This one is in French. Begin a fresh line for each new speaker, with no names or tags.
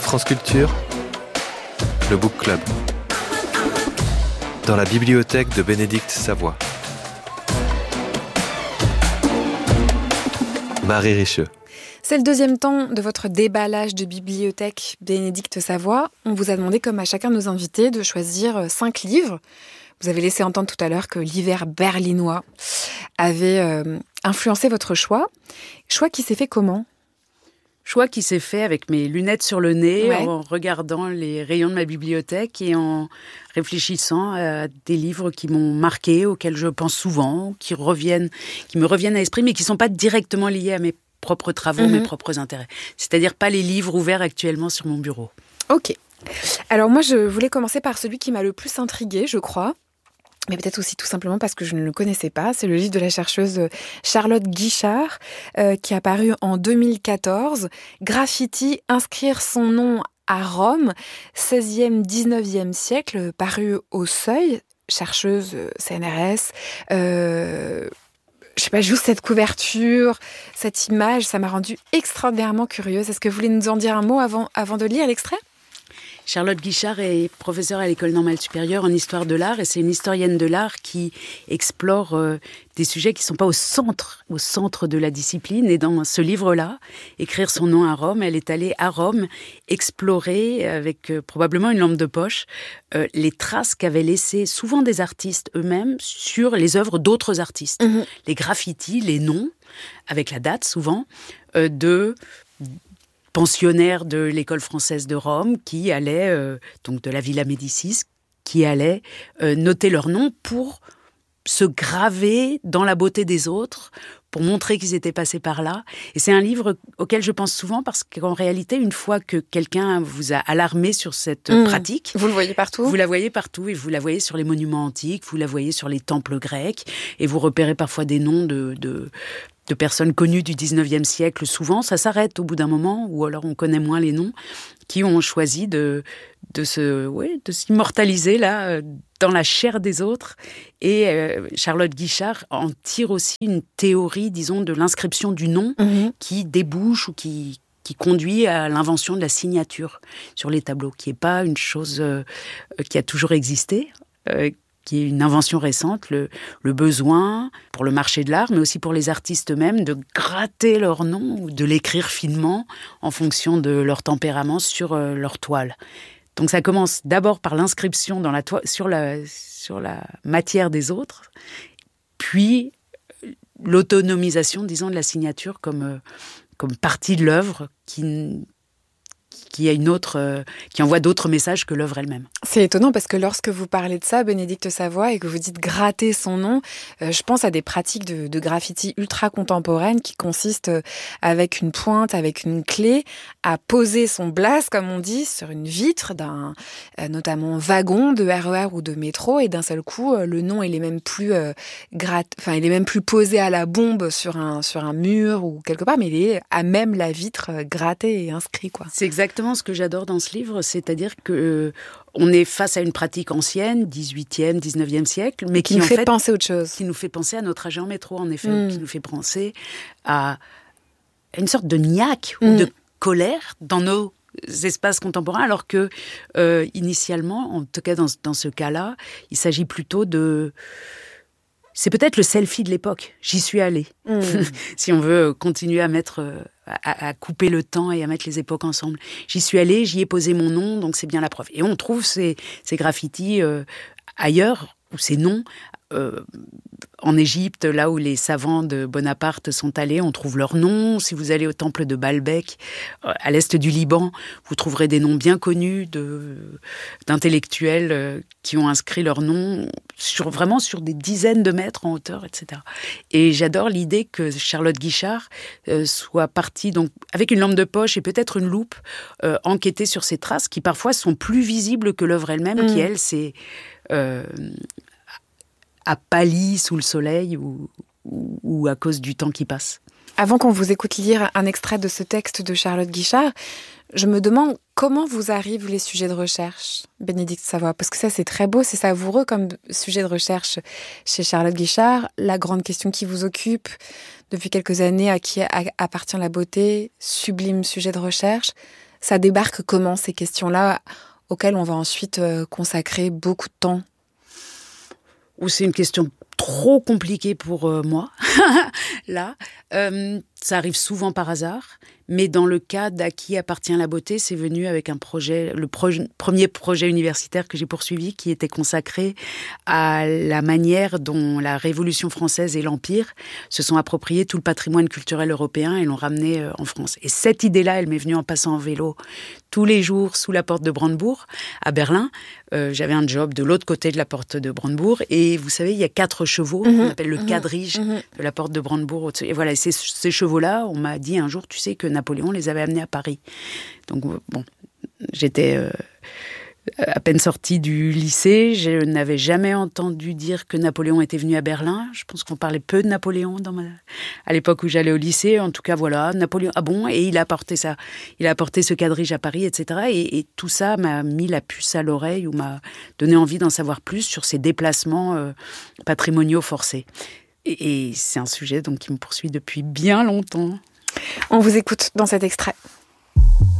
France Culture, le Book Club. Dans la bibliothèque de Bénédicte Savoie. Marie Richeux.
C'est le deuxième temps de votre déballage de bibliothèque Bénédicte Savoie. On vous a demandé, comme à chacun de nos invités, de choisir 5 livres. Vous avez laissé entendre tout à l'heure que l'hiver berlinois avait influencé votre choix. Choix qui s'est fait comment ?
Choix qui s'est fait avec mes lunettes sur le nez,
Ouais.
en regardant les rayons de ma bibliothèque et en réfléchissant à des livres qui m'ont marqué, auxquels je pense souvent, qui me reviennent à l'esprit, mais qui ne sont pas directement liés à mes propres travaux, mes propres intérêts. C'est-à-dire pas les livres ouverts actuellement sur mon bureau.
Ok. Alors moi, je voulais commencer par celui qui m'a le plus intriguée, je crois. Mais peut-être aussi tout simplement parce que je ne le connaissais pas. C'est le livre de la chercheuse Charlotte Guichard, qui est apparu en 2014. Graffiti, inscrire son nom à Rome, 16e, 19e siècle, paru au Seuil, chercheuse CNRS. Je sais pas, juste cette couverture, cette image, ça m'a rendue extraordinairement curieuse. Est-ce que vous voulez nous en dire un mot avant de lire l'extrait ?
Charlotte Guichard est professeure à l'École normale supérieure en histoire de l'art et c'est une historienne de l'art qui explore des sujets qui ne sont pas au centre de la discipline. Et dans ce livre-là, Écrire son nom à Rome, elle est allée à Rome explorer avec probablement une lampe de poche les traces qu'avaient laissées souvent des artistes eux-mêmes sur les œuvres d'autres artistes. Les graffitis, les noms, avec la date souvent, de pensionnaires de l'école française de Rome qui allaient, donc de la Villa Médicis, qui allaient noter leur nom pour se graver dans la beauté des autres, pour montrer qu'ils étaient passés par là. Et c'est un livre auquel je pense souvent parce qu'en réalité, une fois que quelqu'un vous a alarmé sur cette pratique...
Vous le voyez partout ?
Vous la voyez partout et vous la voyez sur les monuments antiques, vous la voyez sur les temples grecs et vous repérez parfois des noms de personnes connues du 19e siècle. Souvent, ça s'arrête au bout d'un moment, ou alors on connaît moins les noms, qui ont choisi de s'immortaliser là, dans la chair des autres. Et Charlotte Guichard en tire aussi une théorie, disons, de l'inscription du nom qui débouche ou qui conduit à l'invention de la signature sur les tableaux, qui n'est pas une chose qui a toujours existé, qui est une invention récente, le besoin pour le marché de l'art, mais aussi pour les artistes eux-mêmes, de gratter leur nom ou de l'écrire finement en fonction de leur tempérament sur leur toile. Donc ça commence d'abord par l'inscription dans la sur la matière des autres, puis l'autonomisation, disons, de la signature comme partie de l'œuvre qui envoie d'autres messages que l'œuvre elle-même.
C'est étonnant parce que lorsque vous parlez de ça, Bénédicte Savoie, et que vous dites gratter son nom, je pense à des pratiques de graffiti ultra contemporaines qui consistent avec une pointe, avec une clé, à poser son blast, comme on dit, sur une vitre d'un notamment wagon de RER ou de métro, et d'un seul coup, le nom il est même plus il est même plus posé à la bombe sur un mur ou quelque part, mais il est à même la vitre gratté et inscrit, quoi.
C'est exactement ce que j'adore dans ce livre, c'est-à-dire que on est face à une pratique ancienne, 18e, 19e siècle, mais
qui nous fait penser à autre chose.
Qui nous fait penser à nos trajets en métro, en effet, qui nous fait penser à une sorte de niaque ou de colère dans nos espaces contemporains, alors que initialement, en tout cas dans ce cas-là, il s'agit plutôt de... C'est peut-être le selfie de l'époque. J'y suis allée. Si on veut continuer à à couper le temps et à mettre les époques ensemble. J'y suis allée, j'y ai posé mon nom, donc c'est bien la preuve. Et on trouve ces graffitis ailleurs, ou ces noms, en Égypte, là où les savants de Bonaparte sont allés, on trouve leurs noms. Si vous allez au temple de Baalbek, à l'est du Liban, vous trouverez des noms bien connus d'intellectuels qui ont inscrit leurs noms vraiment sur des dizaines de mètres en hauteur, etc. Et j'adore l'idée que Charlotte Guichard soit partie donc, avec une lampe de poche et peut-être une loupe, enquêter sur ces traces qui parfois sont plus visibles que l'œuvre elle-même, qui elle, c'est... a pâli sous le soleil ou à cause du temps qui passe.
Avant qu'on vous écoute lire un extrait de ce texte de Charlotte Guichard, je me demande comment vous arrivent les sujets de recherche, Bénédicte Savoie, parce que ça c'est très beau, c'est savoureux comme sujet de recherche chez Charlotte Guichard. La grande question qui vous occupe depuis quelques années, à qui appartient la beauté, sublime sujet de recherche. Ça débarque comment, ces questions-là, auxquelles on va ensuite consacrer beaucoup de temps?
Ou c'est une question trop compliquée pour moi, là. Ça arrive souvent par hasard, mais dans le cas d'À qui appartient la beauté, c'est venu avec un projet, premier projet universitaire que j'ai poursuivi, qui était consacré à la manière dont la Révolution française et l'Empire se sont appropriés tout le patrimoine culturel européen et l'ont ramené en France. Et cette idée-là, elle m'est venue en passant en vélo tous les jours sous la porte de Brandebourg, à Berlin. J'avais un job de l'autre côté de la porte de Brandebourg, et vous savez, il y a 4 chevaux, on appelle le quadrige de la porte de Brandebourg. Et voilà, ces chevaux-là, on m'a dit un jour, tu sais que Napoléon les avait amenés à Paris. Donc bon, j'étais à peine sortie du lycée, je n'avais jamais entendu dire que Napoléon était venu à Berlin. Je pense qu'on parlait peu de Napoléon à l'époque où j'allais au lycée. En tout cas, voilà, Napoléon, ah bon, et il a apporté ça. Il a apporté ce quadrige à Paris, etc. Et tout ça m'a mis la puce à l'oreille ou m'a donné envie d'en savoir plus sur ces déplacements patrimoniaux forcés. Et c'est un sujet donc qui me poursuit depuis bien longtemps.
On vous écoute dans cet extrait.